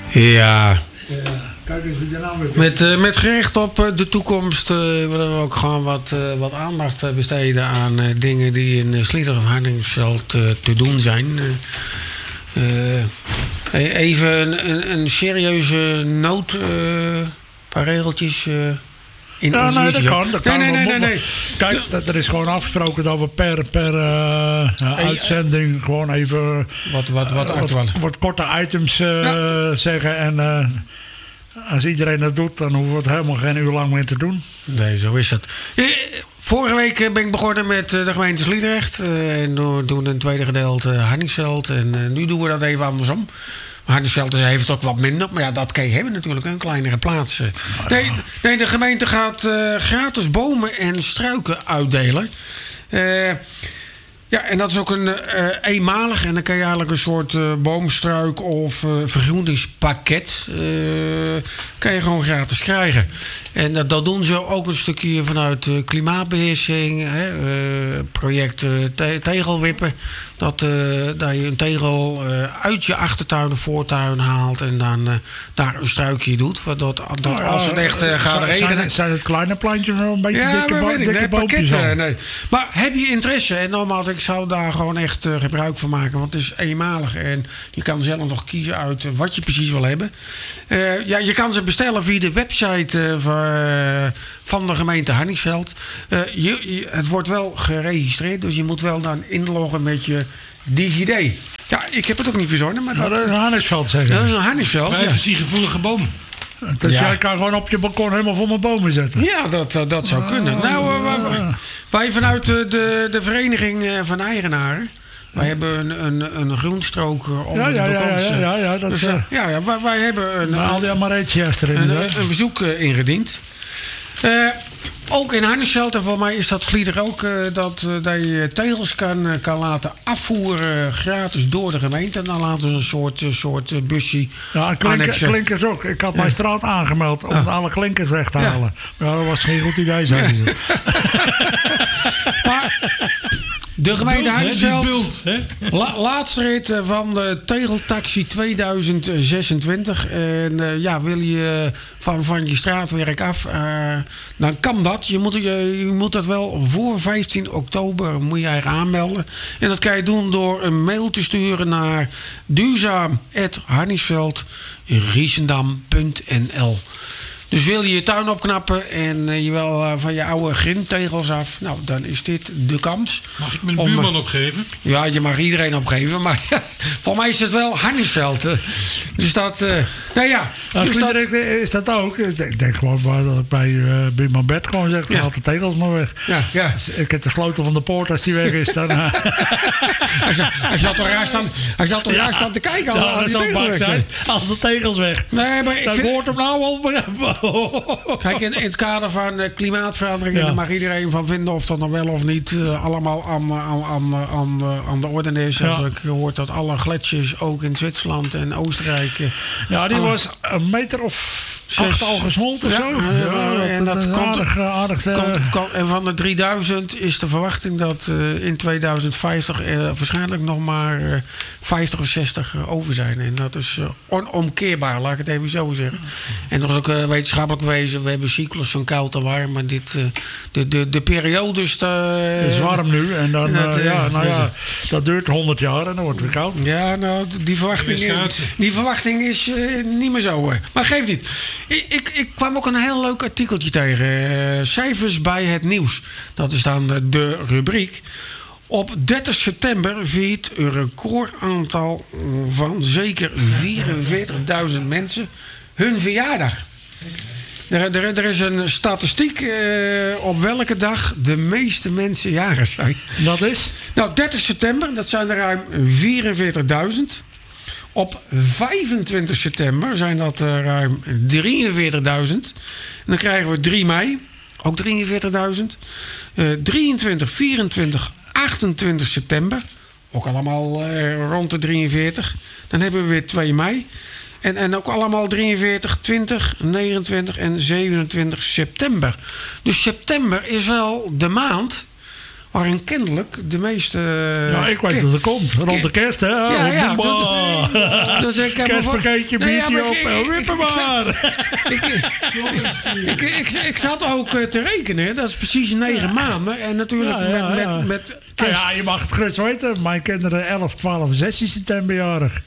Ja. Kijk eens wie er nou weer bent. Met gericht op de toekomst willen we ook gewoon wat aandacht besteden aan dingen die in Sliedrecht en Hardingsveld te doen zijn. Even een serieuze noot, een paar regeltjes. Ja, nee, dat kan. Nee. Kijk, er is gewoon afgesproken dat we per uitzending gewoon even wat korte items zeggen. En als iedereen dat doet, dan hoeven we het helemaal geen uur lang meer te doen. Nee, zo is het. Vorige week ben ik begonnen met de gemeente Sliedrecht. En doen een tweede gedeelte Hardingsveld. En nu doen we dat even andersom. Hardingsveld heeft ook wat minder. Maar ja, dat kan je hebben natuurlijk. Een kleinere plaats. Nee, de gemeente gaat gratis bomen en struiken uitdelen. Ja, en dat is ook een eenmalig. En dan kan je eigenlijk een soort boomstruik of vergroeningspakket kan je gewoon gratis krijgen. En dat doen ze ook een stukje vanuit klimaatbeheersing, project tegelwippen. Dat je een tegel uit je achtertuin of voortuin haalt en dan daar een struikje doet. Dat als het echt gaat regenen. Zijn het kleine plantjes of een beetje dikke boompjes? Nee. Maar heb je interesse? En nogmaals, ik zou daar gewoon echt gebruik van maken. Want het is eenmalig en je kan zelf nog kiezen uit wat je precies wil hebben. Je kan ze bestellen via de website van de gemeente Hardingsveld. Het wordt wel geregistreerd, dus je moet wel dan inloggen met je DigiD. Ja, ik heb het ook niet verzonnen. Maar dat is een Hardingsveld, zeg je. Dat is een Hardingsveld. Privacygevoelige boom. Dus jij kan gewoon op je balkon helemaal vol met bomen zetten. Ja, dat zou kunnen. Nou, wij vanuit de vereniging van eigenaren. Wij hebben een groenstrook onder de balkons. Wij hebben al die amaretjes erin. Een verzoek ingediend. Ook in Hardingsveld, en voor mij is dat Sliedrecht ook, dat je tegels kan laten afvoeren gratis door de gemeente. En dan laten ze een soort busje. Ja, klinkers ook. Ik had mijn straat aangemeld om alle klinkers weg te halen. Maar dat was geen goed idee, zeiden ze. Maar de gemeente Hardingsveld, laatste rit van de Tegeltaxi 2026. En wil je van je straatwerk af, dan kan dat. Je moet dat wel voor 15 oktober moet je eigenlijk aanmelden. En dat kan je doen door een mail te sturen naar duurzaam@hardingsveld-riesendam.nl. Dus wil je je tuin opknappen en je wil van je oude grindtegels af, nou, dan is dit de kans. Mag ik mijn buurman opgeven? Ja, je mag iedereen opgeven, maar voor mij is het wel Hardingsveld. Dus dat, is dat ook. Ik denk gewoon dat ik bij buurman Bert gewoon zeg, haal de tegels maar weg. Ja. Ik heb de sleutel van de poort, als die weg is, dan... Hij zat toch raar staan te kijken. Dat zal bang zijn, als de tegels weg. Nee, maar ik hoort hem nou al. Kijk, in het kader van klimaatverandering, daar mag iedereen van vinden of dat nou wel of niet allemaal aan de orde is. Ja. Ik gehoord dat alle gletsjers ook in Zwitserland en Oostenrijk. Die was een meter of 8 al gesmolten of zo. En dat komt aardig. En van de 3000 is de verwachting dat in 2050 waarschijnlijk nog maar 50 of 60 over zijn. En dat is onomkeerbaar, laat ik het even zo zeggen. En er is ook wetenschappelijk bewezen, we hebben cyclus van koud en warm, maar de periodes... Het is warm nu en dan, dat duurt 100 jaar en dan wordt het weer koud. Ja, nou, die verwachting is niet meer zo. Maar geeft niet. Ik kwam ook een heel leuk artikeltje tegen. Cijfers bij het nieuws. Dat is dan de rubriek. Op 30 september viert een recordaantal van zeker 44.000 mensen hun verjaardag. Er is een statistiek op welke dag de meeste mensen jarig zijn. Dat is? Nou, 30 september, dat zijn er ruim 44.000. Op 25 september zijn dat ruim 43.000. En dan krijgen we 3 mei, ook 43.000. 23, 24, 28 september, ook allemaal rond de 43. Dan hebben we weer 2 mei. En ook allemaal 43, 20, 29 en 27 september. Dus september is wel de maand waarin kennelijk de meeste... ik weet dat het komt. Rond de kerst, hè? Ja. Dus kerstpakketje, biertje op. Wippen maar. Ik zat ook te rekenen. Dat is precies 9 maanden. En natuurlijk met kerst. Ja, je mag het gerust weten. Mijn kinderen 11, 12 en 16 september jarig.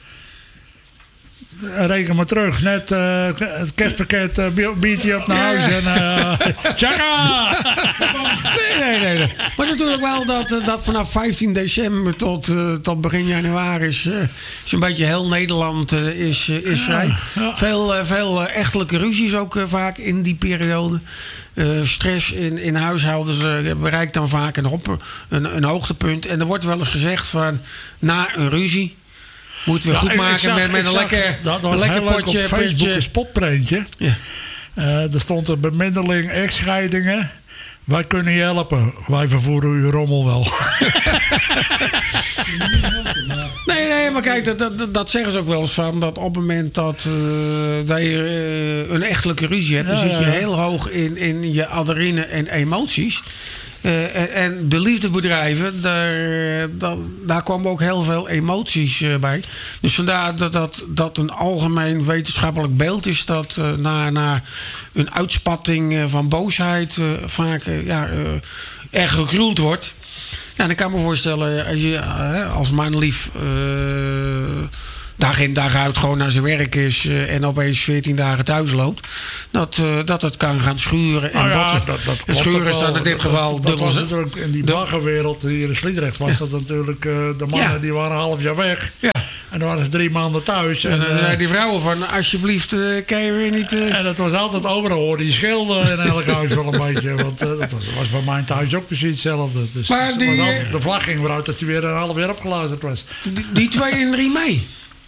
Reken maar terug. Net het kerstpakket, biertje op naar huis. En tjaka! Nee. Maar het is natuurlijk wel dat vanaf 15 december tot begin januari is zo'n beetje heel Nederland is vrij. Ja. Veel echtelijke ruzies ook vaak in die periode. Stress in huishoudens bereikt dan vaak een hoogtepunt. En er wordt wel eens gezegd van na een ruzie moeten we goed maken met een lekker potje. Op Facebook een spotprintje. Ja. Er stond een bemiddeling, echtscheidingen. Wij kunnen je helpen. Wij vervoeren uw rommel wel. Nee, maar kijk, dat zeggen ze ook wel eens van. Dat op het moment dat je een echtelijke ruzie hebt, dan zit je heel hoog in je adrenaline en emoties. En de liefdesbedrijven, daar komen ook heel veel emoties bij. Dus vandaar dat een algemeen wetenschappelijk beeld is dat na een uitspatting van boosheid vaak erg gekroeld wordt. Ja, dan kan ik me voorstellen, als man lief dag in dag uit gewoon naar zijn werk is en opeens 14 dagen thuis loopt, dat het kan gaan schuren en botsen. En schuren is dan in dit geval dubbel. Dat was natuurlijk in die baggerwereld hier in Sliedrecht was dat natuurlijk de mannen die waren een half jaar weg. Ja. En dan waren ze 3 maanden thuis. En dan zei die vrouwen van, alsjeblieft, kan je weer niet... En dat was altijd overal, die schilden in elk huis wel een beetje. Want dat was bij mij thuis ook precies hetzelfde. Dus maar was altijd, de vlag ging eruit als die weer een half jaar opgeluisterd was. Die 2 en 3 mei.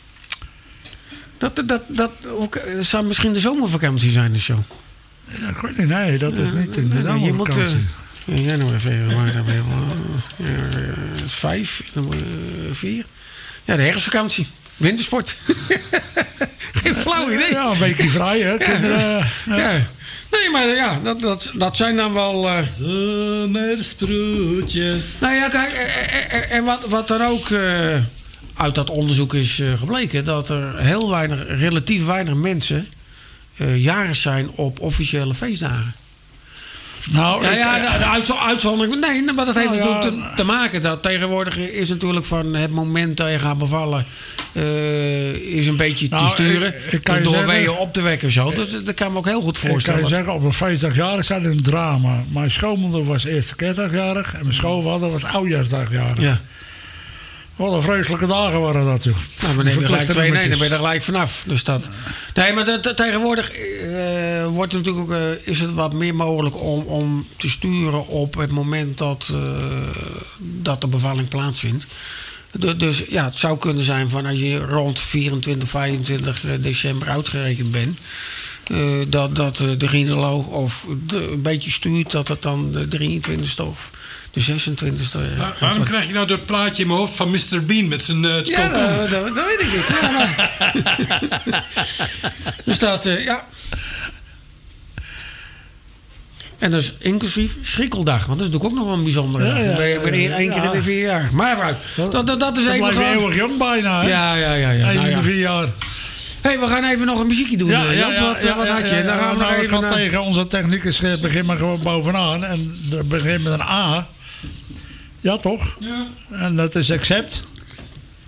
Dat zou misschien de zomervakantie zijn, de show. Ja, ik weet niet. Nee, dat is niet in de zomervakantie. Ja, nou even. Maar dan ben je 5, 4. Ja, de herfstvakantie. Wintersport. Geen flauw idee. Ja, een weekje vrij, hè. Kinderen, ja. Nee, maar dat zijn dan wel... Zomersproetjes. Nou ja, kijk, en wat dan ook uit dat onderzoek is gebleken, dat er relatief weinig mensen jarig zijn op officiële feestdagen. Nou, de uitzondering. Nee, maar dat heeft natuurlijk te maken dat tegenwoordig is natuurlijk van het moment dat je gaat bevallen is een beetje te sturen. Door ben je op te wekken zo. Dat kan me ook heel goed voorstellen. Ik kan je zeggen, op een feestdag jarig zijn een drama. Mijn schoonmoeder was eerste kerstdagjarig en mijn schoonvader was oudjaarsdagjarig. Ja. Wat een vreselijke dagen waren dat, joh. Nou, maar neem je gelijk 2 dan ben je er gelijk vanaf. Dus dat... Nee, maar tegenwoordig wordt natuurlijk ook, is het wat meer mogelijk om te sturen op het moment dat de bevalling plaatsvindt. Dus ja, het zou kunnen zijn van als je rond 24, 25 december uitgerekend bent, dat de gynaecoloog of een beetje stuurt dat het dan de 23e of de 26e. Waarom krijg je nou dat plaatje in mijn hoofd van Mr. Bean met zijn dat weet ik niet. Ja, maar... Dus dat, ja. En dat is inclusief schrikkeldag. Want dat is natuurlijk ook nog wel een bijzondere dag. Dan ben je 1 keer in de 4 jaar. Maar dat is even... Dan blijf je eeuwig jong bijna, hè? Ja. 1 in de 4 jaar. Hey, we gaan even nog een muziekje doen. Wat had je? Dan gaan we even... Ik had tegen onze technicus begin maar gewoon bovenaan. En dat begint met een A. Ja, toch? Ja. En dat is accept.